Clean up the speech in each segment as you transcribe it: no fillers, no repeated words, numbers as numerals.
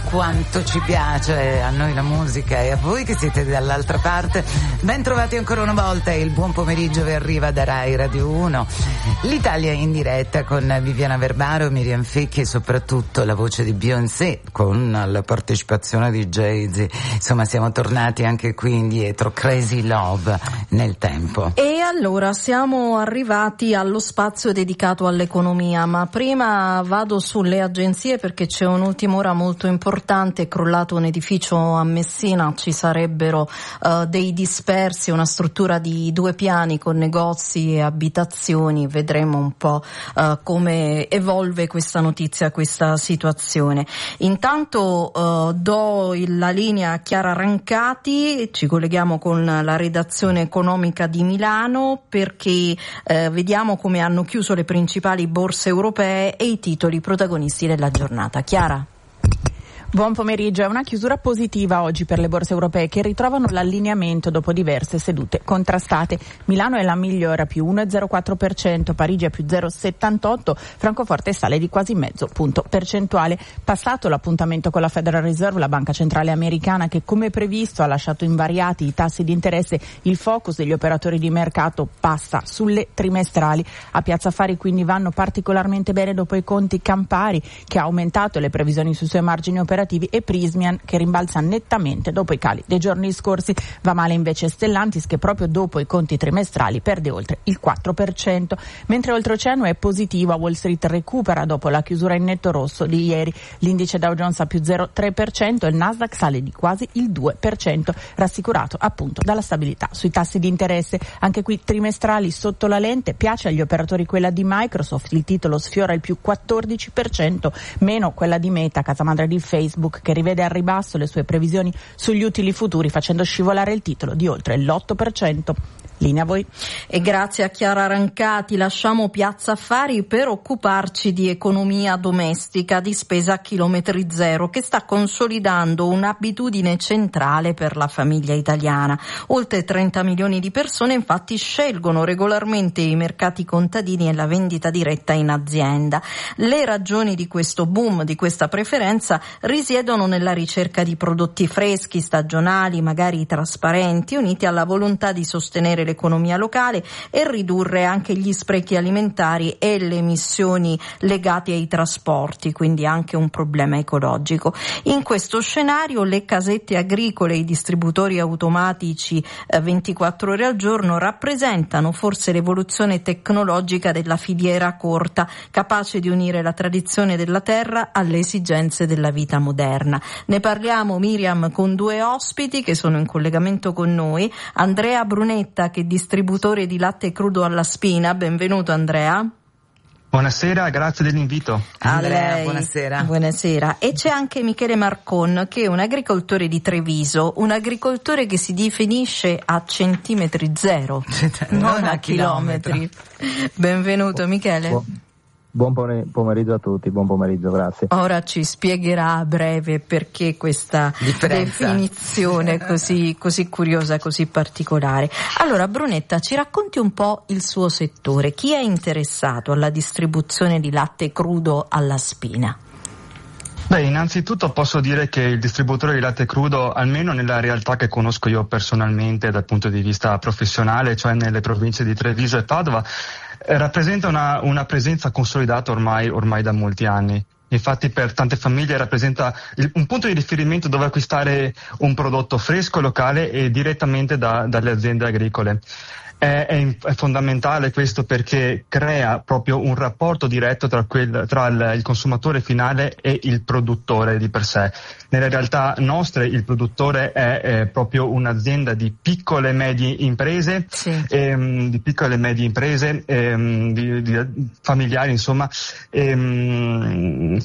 quanto ci piace a noi la musica e a voi che siete dall'altra parte. Ben trovati ancora una volta, il buon pomeriggio vi arriva da Rai Radio 1. L'Italia in diretta con Viviana Verbaro, Miriam Fecchi e soprattutto la voce di Beyoncé con la partecipazione di Jay-Z. Insomma, siamo tornati anche qui indietro, Crazy Love nel tempo. E allora siamo arrivati allo spazio dedicato all'economia, ma prima vado sulle agenzie perché c'è un'ultima ora molto importante. È crollato un edificio a Messina, ci sarebbero dei dispersi, una struttura di 2 piani con negozi e abitazioni. Vedremo un po' come evolve questa notizia, questa situazione. Intanto do la linea a Chiara Rancati, ci colleghiamo con la redazione economica di Milano perché vediamo come hanno chiuso le principali borse europee e i titoli protagonisti della giornata. Chiara. Buon pomeriggio. È una chiusura positiva oggi per le borse europee che ritrovano l'allineamento dopo diverse sedute contrastate. Milano è la migliore a più 1,04%, Parigi a più 0,78%, Francoforte sale di quasi mezzo punto percentuale. Passato l'appuntamento con la Federal Reserve, la banca centrale americana, che come previsto ha lasciato invariati i tassi di interesse, il focus degli operatori di mercato passa sulle trimestrali. A Piazza Affari quindi vanno particolarmente bene dopo i conti Campari, che ha aumentato le previsioni sui suoi margini operativi, e Prysmian, che rimbalza nettamente dopo i cali dei giorni scorsi. Va male invece Stellantis, che proprio dopo i conti trimestrali perde oltre il 4%, mentre oltreoceano è positivo. A Wall Street recupera dopo la chiusura in netto rosso di ieri. L'indice Dow Jones a più 0,3% e il Nasdaq sale di quasi il 2%, rassicurato appunto dalla stabilità sui tassi di interesse. Anche qui trimestrali sotto la lente. Piace agli operatori quella di Microsoft, il titolo sfiora il più 14%, meno quella di Meta, casamadre di Facebook, che rivede al ribasso le sue previsioni sugli utili futuri, facendo scivolare il titolo di oltre l'8%. Linea a voi. E grazie a Chiara Rancati. Lasciamo Piazza Affari per occuparci di economia domestica, di spesa a chilometri zero, che sta consolidando un'abitudine centrale per la famiglia italiana. Oltre 30 milioni di persone infatti scelgono regolarmente i mercati contadini e la vendita diretta in azienda. Le ragioni di questo boom, di questa preferenza, risiedono nella ricerca di prodotti freschi, stagionali, magari trasparenti, uniti alla volontà di sostenere l'economia locale e ridurre anche gli sprechi alimentari e le emissioni legate ai trasporti, quindi anche un problema ecologico. In questo scenario le casette agricole e i distributori automatici 24 ore al giorno rappresentano forse l'evoluzione tecnologica della filiera corta, capace di unire la tradizione della terra alle esigenze della vita moderna. Ne parliamo, Miriam, con 2 ospiti che sono in collegamento con noi. Andrea Brunetta, che è distributore di latte crudo alla spina. Benvenuto Andrea. Buonasera, grazie dell'invito. Andrea, buonasera. Buonasera. E c'è anche Michele Marcon, che è un agricoltore di Treviso, un agricoltore che si definisce a centimetri zero, non a chilometri. Benvenuto Michele. Buon pomeriggio a tutti, buon pomeriggio, grazie. Ora ci spiegherà a breve perché questa definizione così curiosa, così particolare. Allora, Brunetta, ci racconti un po' il suo settore. Chi è interessato alla distribuzione di latte crudo alla spina? Beh, innanzitutto posso dire che il distributore di latte crudo, almeno nella realtà che conosco io personalmente dal punto di vista professionale, cioè nelle province di Treviso e Padova, rappresenta una presenza consolidata ormai da molti anni. Infatti per tante famiglie rappresenta un punto di riferimento dove acquistare un prodotto fresco, locale e direttamente dalle aziende agricole. È fondamentale questo perché crea proprio un rapporto diretto tra il consumatore finale e il produttore di per sé. Nelle realtà nostre il produttore è proprio un'azienda di piccole e medie imprese, sì. Di familiari, insomma, che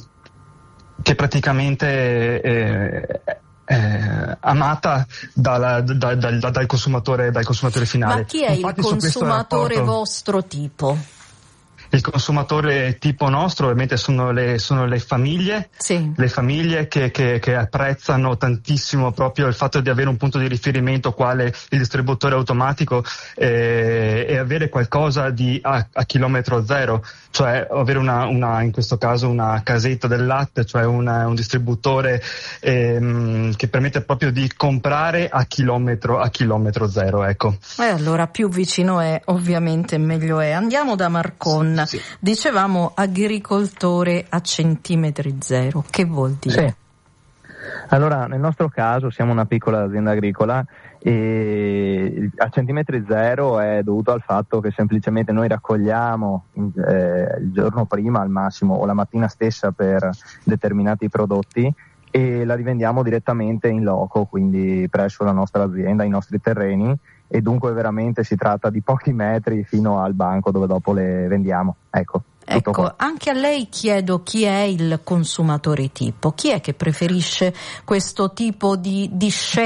praticamente amata dal consumatore finale. Ma chi è il consumatore vostro tipo? Il consumatore tipo nostro ovviamente sono le famiglie, sì. Le famiglie che apprezzano tantissimo proprio il fatto di avere un punto di riferimento quale il distributore automatico e avere qualcosa a chilometro zero, cioè avere in questo caso una casetta del latte, cioè un distributore che permette proprio di comprare a chilometro zero, ecco. Allora più vicino è, ovviamente meglio è. Andiamo da Marcon. Sì. Dicevamo agricoltore a centimetri zero, che vuol dire? Sì. Allora, nel nostro caso siamo una piccola azienda agricola e a centimetri zero è dovuto al fatto che semplicemente noi raccogliamo il giorno prima al massimo o la mattina stessa per determinati prodotti e la rivendiamo direttamente in loco, quindi presso la nostra azienda, i nostri terreni, e dunque veramente si tratta di pochi metri fino al banco dove dopo le vendiamo. Ecco, anche a lei chiedo chi è il consumatore tipo, chi è che preferisce questo tipo di scelta